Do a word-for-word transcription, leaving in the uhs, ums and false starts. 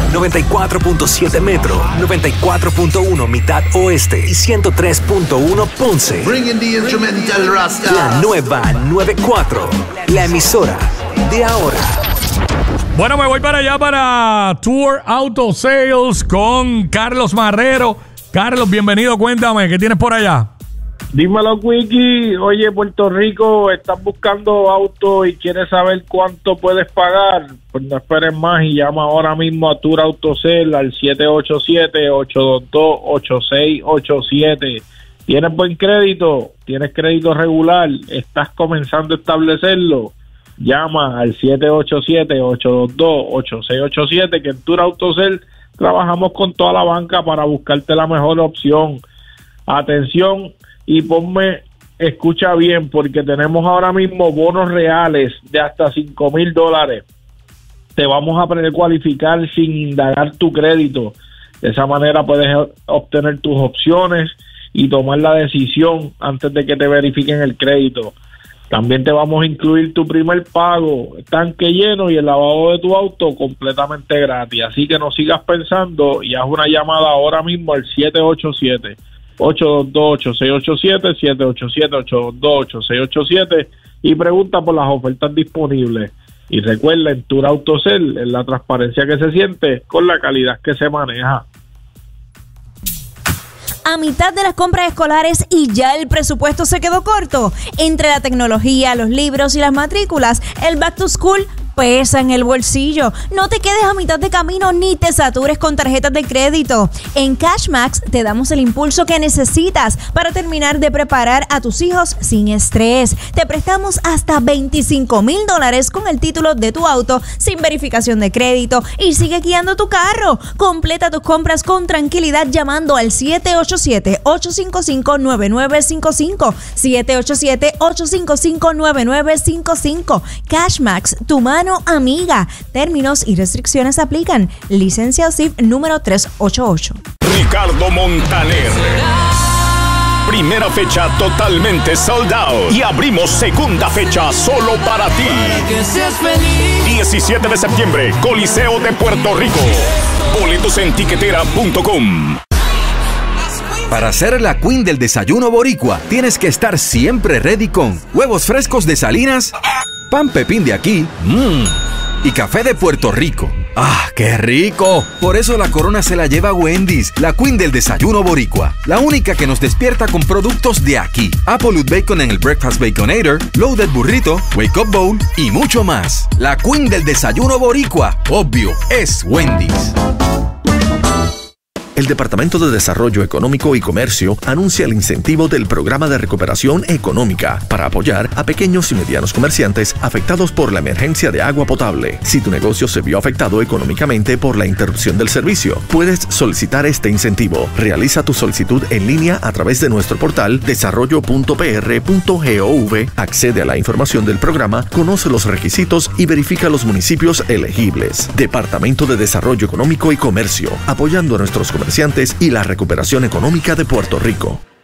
noventa y cuatro punto siete Metro, noventa y cuatro punto uno Mitad Oeste y ciento tres punto uno Ponce. La nueva noventa y cuatro, la emisora de ahora. Bueno, me voy para allá para Tour Auto Sales con Carlos Marrero. Carlos, bienvenido, cuéntame, ¿qué tienes por allá? Dímelo, Quickie. Oye, Puerto Rico, estás buscando auto y quieres saber cuánto puedes pagar. Pues no esperes más y llama ahora mismo a Tour Auto Sales al siete ocho siete, ocho dos dos, ocho seis ocho siete. ¿Tienes buen crédito? ¿Tienes crédito regular? ¿Estás comenzando a establecerlo? Llama al siete ocho siete, ocho dos dos, ocho seis ocho siete, que en Tour Auto Sales trabajamos con toda la banca para buscarte la mejor opción. Atención, y ponme, escucha bien, porque tenemos ahora mismo bonos reales de hasta cinco mil dólares. Te vamos a precualificar sin indagar tu crédito. De esa manera puedes obtener tus opciones y tomar la decisión antes de que te verifiquen el crédito. También te vamos a incluir tu primer pago, tanque lleno y el lavado de tu auto completamente gratis. Así que no sigas pensando y haz una llamada ahora mismo al siete ocho siete, ocho dos dos, ocho seis ocho siete, siete ocho siete, ocho dos dos, ocho seis ocho siete y pregunta por las ofertas disponibles. Y recuerda, en Tour Auto Sales, en la transparencia que se siente con la calidad que se maneja. A mitad de las compras escolares y ya el presupuesto se quedó corto. Entre la tecnología, los libros y las matrículas, el Back to School pesa en el bolsillo. No te quedes a mitad de camino ni te satures con tarjetas de crédito. En CashMax te damos el impulso que necesitas para terminar de preparar a tus hijos sin estrés. Te prestamos hasta veinticinco mil dólares con el título de tu auto sin verificación de crédito y sigue guiando tu carro. Completa tus compras con tranquilidad llamando al siete ocho siete, ocho cinco cinco, nueve nueve cinco cinco, siete ocho siete, ocho cinco cinco, nueve nueve cinco cinco. CashMax, tu mano amiga. Términos y restricciones aplican. Licencia O S I F número trescientos ochenta y ocho. Ricardo Montaner. Primera fecha totalmente sold out. Y abrimos segunda fecha solo para ti. diecisiete de septiembre, Coliseo de Puerto Rico. Boletos en tiquetera punto com. Para ser la queen del desayuno boricua, tienes que estar siempre ready con huevos frescos de Salinas, pan pepín de aquí, mmm, y café de Puerto Rico. ¡Ah, qué rico! Por eso la corona se la lleva Wendy's, la queen del desayuno boricua. La única que nos despierta con productos de aquí. Applewood Bacon en el Breakfast Baconator, Loaded Burrito, Wake Up Bowl y mucho más. La queen del desayuno boricua, obvio, es Wendy's. El Departamento de Desarrollo Económico y Comercio anuncia el incentivo del Programa de Recuperación Económica para apoyar a pequeños y medianos comerciantes afectados por la emergencia de agua potable. Si tu negocio se vio afectado económicamente por la interrupción del servicio, puedes solicitar este incentivo. Realiza tu solicitud en línea a través de nuestro portal desarrollo punto p r punto gov. Accede a la información del programa, conoce los requisitos y verifica los municipios elegibles. Departamento de Desarrollo Económico y Comercio, apoyando a nuestros comerciantes y la recuperación económica de Puerto Rico.